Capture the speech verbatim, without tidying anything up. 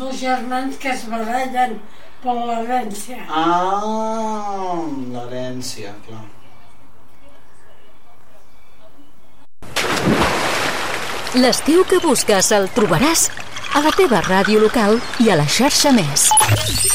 dos germans que es barallen per l'herència. Ah, l'herència, clar. L'estiu que busques el trobaràs a la teva ràdio local i a la xarxa Més.